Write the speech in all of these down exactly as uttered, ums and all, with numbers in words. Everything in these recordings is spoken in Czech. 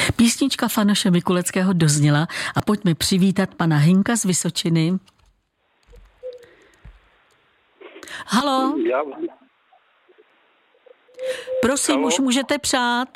Písnička Fanoše Mikuleckého dozněla a pojďme přivítat pana Hynka z Vysočiny. Halo? Já... Prosím, Halo? už můžete přát.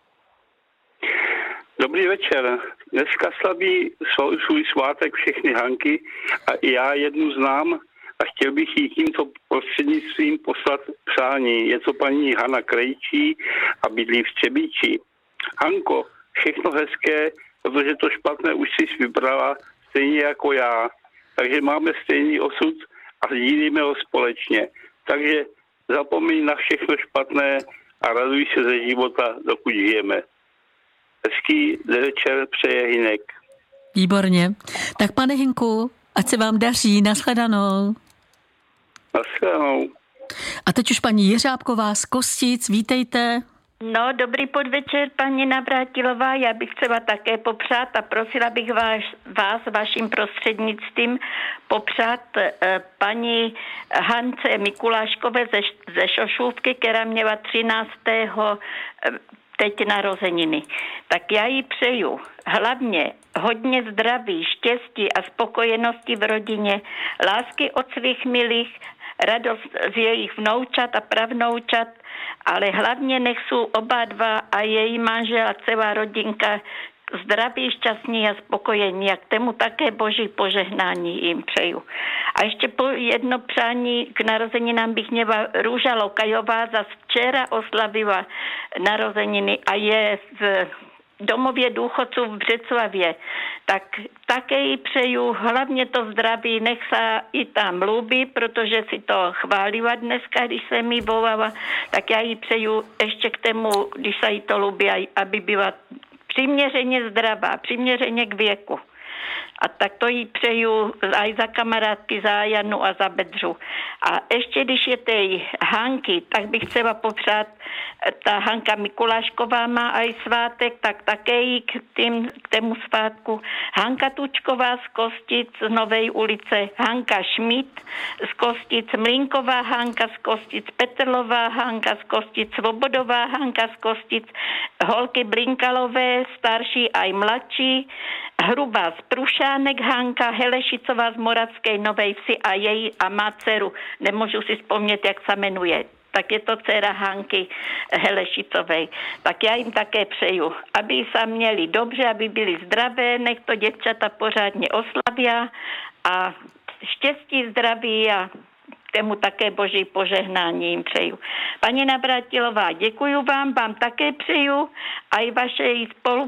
Dobrý večer. Dneska slaví svůj svátek všechny Hanky a i já jednu znám a chtěl bych jí tímto prostřednictvím poslat přání. Je to paní Hana Krejčí a bydlí v Třebíči. Hanko, všechno hezké, protože to špatné už jsi vybrala stejně jako já. Takže máme stejný osud a sdílíme ho společně. Takže zapomeň na všechno špatné a raduj se ze života, dokud žijeme. Hezký večer přeje Hynek. Výborně. Tak pane Hynku, ať se vám daří, nashledanou. Nashledanou. A teď už paní Jeřábková z Kostic, vítejte. No, dobrý podvečer, paní Navrátilová. Já bych třeba také popřát a prosila bych vás, vás vaším prostřednictvím popřát eh, paní Hance Mikuláškové ze, ze Šošůvky, která měla třináctého Eh, teď narozeniny. Tak já jí přeju hlavně hodně zdraví, štěstí a spokojenosti v rodině, lásky od svých milých, radost z jejich vnoučat a pravnoučat, ale hlavně nech jsou oba dva a její manžel a celá rodinka zdraví, šťastní a spokojení. A k tomu také boží požehnání jim přeju. A ještě po jedno přání k narozeninám bych měla Růža Lokajová, za včera oslavila narozeniny a je v domově důchodců v Břeclavě. Tak také jí přeju hlavně to zdraví, nech se i tam lúbi, protože si to chválila dneska, když se mi volala, tak já jí přeju ještě k tomu, když se jí to lúbi, aby byla přiměřeně zdravá, přiměřeně k věku. A tak to jí přeju aj za kamarádky, za Janu a za Bedřu. A ještě když je tej Hanky, tak bych chtěla popřát, ta Hanka Mikulášková má aj svátek, tak také jí k, tým, k tému svátku. Hanka Tučková z Kostic z Novej ulice, Hanka Šmit z Kostic, Mlínková Hanka z Kostic, Petrlová Hanka z Kostic, Svobodová Hanka z Kostic, holky Blinkalové, starší aj mladší, Hrubá z Prušánek Hanka, Helešicová z Moravské Novej Vsi a její a má dceru. Nemůžu si vzpomnět, jak se jmenuje. Tak je to dcera Hanky Helešicové. Tak já jim také přeju, aby se měli dobře, aby byli zdravé, nech to děvčata pořádně oslaví a štěstí, zdraví a k tému také boží požehnání jim přeju. Paní Navrátilová, děkuju vám, vám také přeju a i vaše spolu